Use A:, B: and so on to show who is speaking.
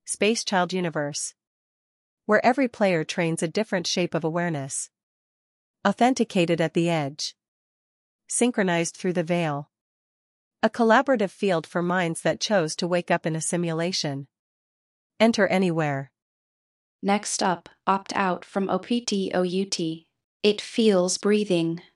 A: Space Child Universe, where every player trains a different shape of awareness. Authenticated at the edge. Synchronized through the veil. A collaborative field for minds that chose to wake up in a simulation. Enter anywhere.
B: Next up, opt out from OPTOUT. It feels breathing.